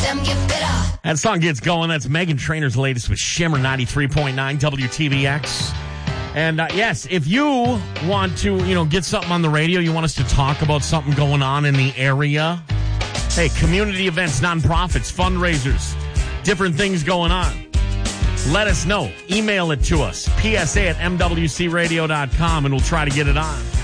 them get better. That song gets going. That's Meghan Trainor's latest with Shimmer 93.9 WTVX. And yes, if you want to, get something on the radio, you want us to talk about something going on in the area. Hey, community events, nonprofits, fundraisers, different things going on. Let us know. Email it to us, psa@mwcradio.com, and we'll try to get it on.